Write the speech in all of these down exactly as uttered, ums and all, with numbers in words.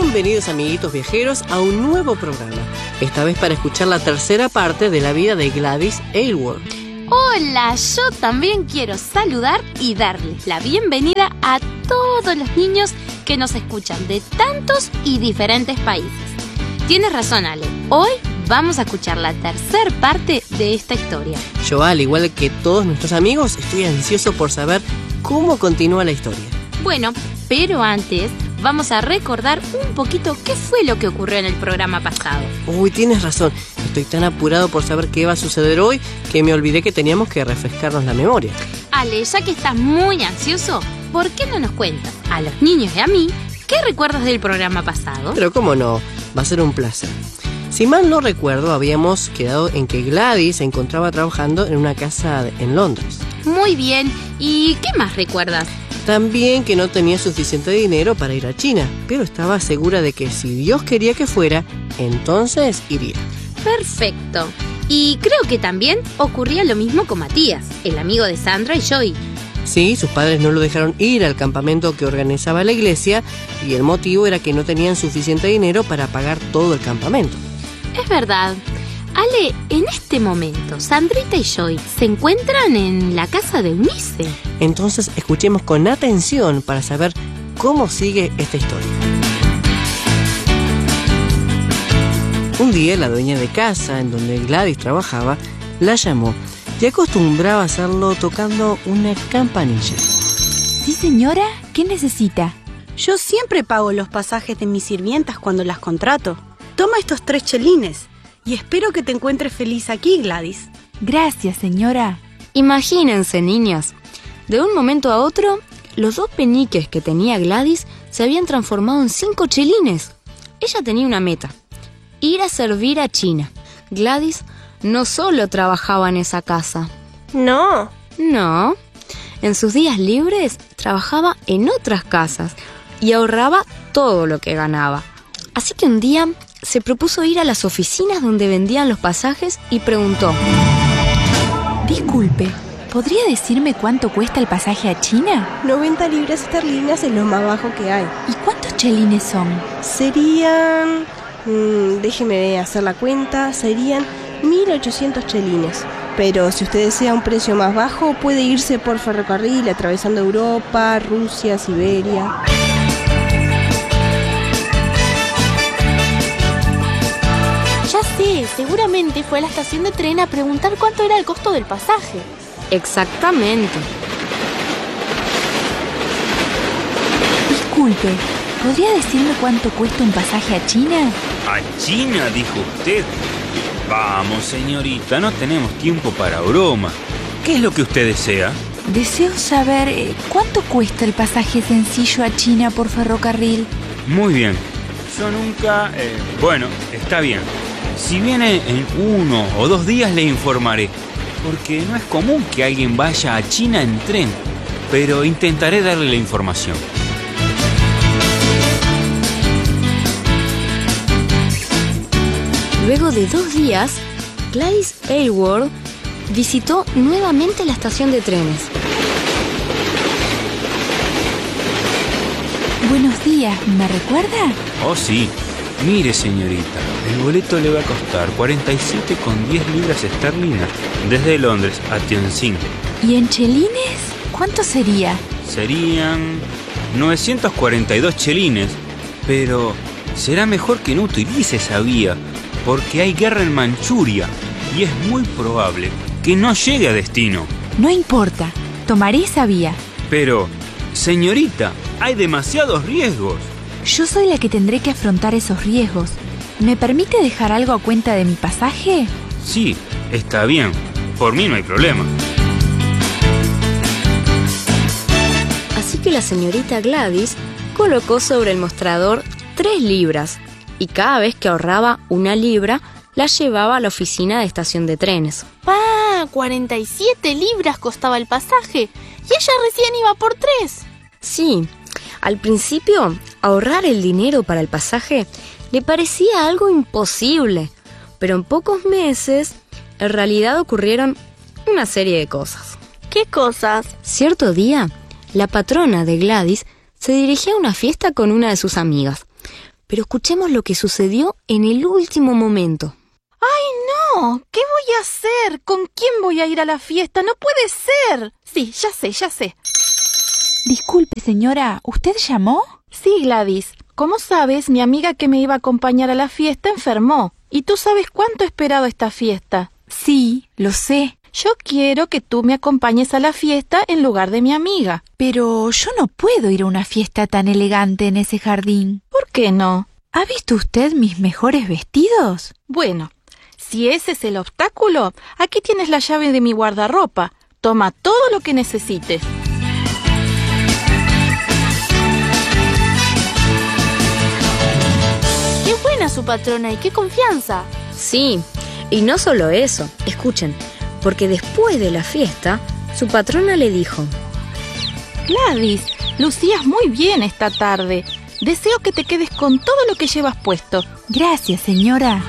Bienvenidos, amiguitos viajeros, a un nuevo programa. Esta vez para escuchar la tercera parte de la vida de Gladys Aylward. Hola, yo también quiero saludar y darles la bienvenida a todos los niños que nos escuchan de tantos y diferentes países. Tienes razón, Ale. Hoy vamos a escuchar la tercera parte de esta historia. Yo, al igual que todos nuestros amigos, estoy ansioso por saber cómo continúa la historia. Bueno, pero antes vamos a recordar un poquito qué fue lo que ocurrió en el programa pasado. Uy, tienes razón. Estoy tan apurado por saber qué va a suceder hoy que me olvidé que teníamos que refrescarnos la memoria. Ale, ya que estás muy ansioso, ¿por qué no nos cuentas a los niños y a mí qué recuerdas del programa pasado? Pero cómo no, va a ser un placer. Si mal no recuerdo, habíamos quedado en que Gladys se encontraba trabajando en una casa en Londres. Muy bien, ¿y qué más recuerdas? También que no tenía suficiente dinero para ir a China, pero estaba segura de que si Dios quería que fuera, entonces iría. Perfecto. Y creo que también ocurría lo mismo con Matías, el amigo de Sandra y Joy. Sí, sus padres no lo dejaron ir al campamento que organizaba la iglesia y el motivo era que no tenían suficiente dinero para pagar todo el campamento. Es verdad. Ale, en este momento, Sandrita y Joy se encuentran en la casa de Eunice. Entonces escuchemos con atención para saber cómo sigue esta historia. Un día la dueña de casa en donde Gladys trabajaba la llamó y acostumbraba a hacerlo tocando una campanilla. Sí, señora, ¿qué necesita? Yo siempre pago los pasajes de mis sirvientas cuando las contrato. Toma estos tres chelines y espero que te encuentres feliz aquí, Gladys. Gracias, señora. Imagínense, niñas, de un momento a otro, los dos peniques que tenía Gladys se habían transformado en cinco chelines. Ella tenía una meta: ir a servir a China. Gladys no solo trabajaba en esa casa. No. No. En sus días libres trabajaba en otras casas y ahorraba todo lo que ganaba. Así que un día se propuso ir a las oficinas donde vendían los pasajes y preguntó: Disculpe, ¿podría decirme cuánto cuesta el pasaje a China? noventa libras esterlinas es lo más bajo que hay. ¿Y cuántos chelines son? Serían... Mmm, déjeme hacer la cuenta. Serían mil ochocientos chelines. Pero si usted desea un precio más bajo, puede irse por ferrocarril atravesando Europa, Rusia, Siberia. Ya sé, seguramente fue a la estación de tren a preguntar cuánto era el costo del pasaje. Exactamente. Disculpe, ¿podría decirme cuánto cuesta un pasaje a China? ¿A China, dijo usted? Vamos, señorita, no tenemos tiempo para broma. ¿Qué es lo que usted desea? Deseo saber eh, cuánto cuesta el pasaje sencillo a China por ferrocarril. Muy bien. Yo nunca... Eh, bueno, está bien. Si viene en uno o dos días le informaré, porque no es común que alguien vaya a China en tren, pero intentaré darle la información. Luego de dos días, Gladys Aylward visitó nuevamente la estación de trenes. Buenos días, ¿me recuerda? Oh, sí. Mire, señorita, el boleto le va a costar cuarenta y siete con diez libras esterlinas desde Londres a Tianjin. ¿Y en chelines? ¿Cuánto sería? Serían novecientos cuarenta y dos chelines, pero será mejor que no utilice esa vía, porque hay guerra en Manchuria y es muy probable que no llegue a destino. No importa, tomaré esa vía. Pero, señorita, hay demasiados riesgos. Yo soy la que tendré que afrontar esos riesgos. ¿Me permite dejar algo a cuenta de mi pasaje? Sí, está bien. Por mí no hay problema. Así que la señorita Gladys colocó sobre el mostrador tres libras y cada vez que ahorraba una libra la llevaba a la oficina de estación de trenes. ¡Ah! cuarenta y siete libras costaba el pasaje y ella recién iba por tres. Sí, al principio ahorrar el dinero para el pasaje le parecía algo imposible, pero en pocos meses en realidad ocurrieron una serie de cosas. ¿Qué cosas? Cierto día, la patrona de Gladys se dirigía a una fiesta con una de sus amigas, pero escuchemos lo que sucedió en el último momento. No, ¿qué voy a hacer? ¿Con quién voy a ir a la fiesta? ¡No puede ser! Sí, ya sé, ya sé. Disculpe, señora, ¿usted llamó? Sí, Gladys. Como sabes, mi amiga que me iba a acompañar a la fiesta enfermó. ¿Y tú sabes cuánto he esperado esta fiesta? Sí, lo sé. Yo quiero que tú me acompañes a la fiesta en lugar de mi amiga. Pero yo no puedo ir a una fiesta tan elegante en ese jardín. ¿Por qué no? ¿Ha visto usted mis mejores vestidos? Bueno, si ese es el obstáculo, aquí tienes la llave de mi guardarropa. Toma todo lo que necesites. ¡Qué buena su patrona y qué confianza! Sí, y no solo eso, escuchen, porque después de la fiesta, su patrona le dijo: Gladys, lucías muy bien esta tarde. Deseo que te quedes con todo lo que llevas puesto. Gracias, señora.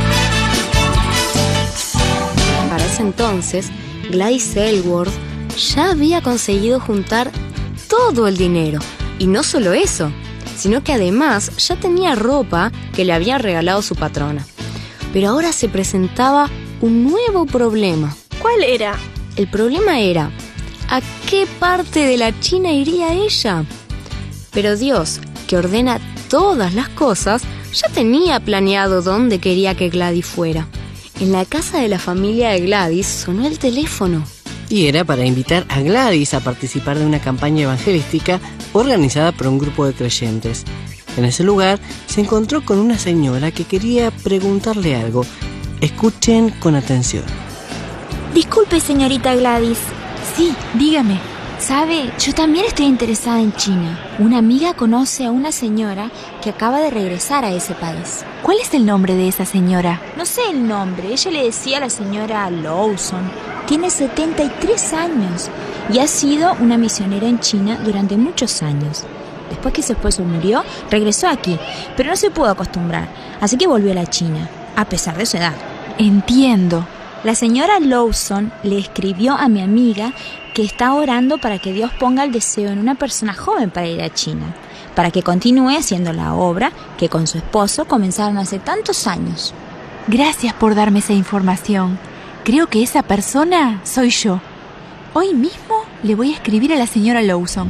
Para ese entonces, Gladys Aylward ya había conseguido juntar todo el dinero. Y no solo eso, sino que además ya tenía ropa que le había regalado su patrona. Pero ahora se presentaba un nuevo problema. ¿Cuál era? El problema era, ¿a qué parte de la China iría ella? Pero Dios, que ordena todas las cosas, ya tenía planeado dónde quería que Gladys fuera. En la casa de la familia de Gladys sonó el teléfono. Y era para invitar a Gladys a participar de una campaña evangelística organizada por un grupo de creyentes. En ese lugar se encontró con una señora que quería preguntarle algo. Escuchen con atención. Disculpe, señorita Gladys. Sí, dígame. Sabe, yo también estoy interesada en China. Una amiga conoce a una señora que acaba de regresar a ese país. ¿Cuál es el nombre de esa señora? No sé el nombre, ella le decía a la señora Lawson. Tiene setenta y tres años y ha sido una misionera en China durante muchos años. Después que su esposo murió, regresó aquí, pero no se pudo acostumbrar, así que volvió a la China, a pesar de su edad. Entiendo. La señora Lawson le escribió a mi amiga que está orando para que Dios ponga el deseo en una persona joven para ir a China, para que continúe haciendo la obra que con su esposo comenzaron hace tantos años. Gracias por darme esa información. Creo que esa persona soy yo. Hoy mismo le voy a escribir a la señora Lawson.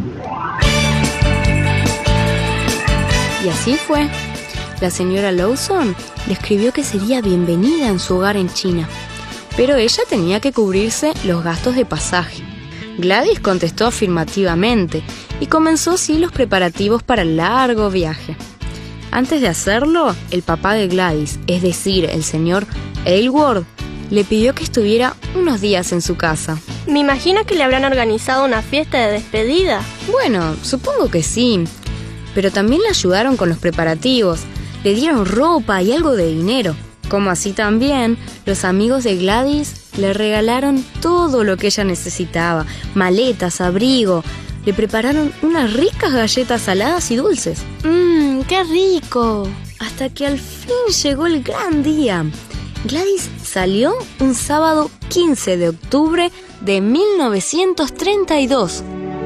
Y así fue. La señora Lawson le escribió que sería bienvenida en su hogar en China, pero ella tenía que cubrirse los gastos de pasaje. Gladys contestó afirmativamente y comenzó así los preparativos para el largo viaje. Antes de hacerlo, el papá de Gladys, es decir, el señor Aylward, le pidió que estuviera unos días en su casa. Me imagino que le habrán organizado una fiesta de despedida. Bueno, supongo que sí, pero también le ayudaron con los preparativos, le dieron ropa y algo de dinero. Como así también, los amigos de Gladys le regalaron todo lo que ella necesitaba, maletas, abrigo, le prepararon unas ricas galletas saladas y dulces. ¡Mmm, qué rico! Hasta que al fin llegó el gran día. Gladys salió un sábado quince de octubre de mil novecientos treinta y dos.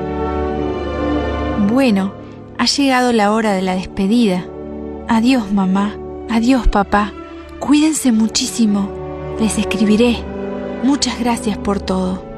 Bueno, ha llegado la hora de la despedida. Adiós, mamá. Adiós, papá. Cuídense muchísimo. Les escribiré. Muchas gracias por todo.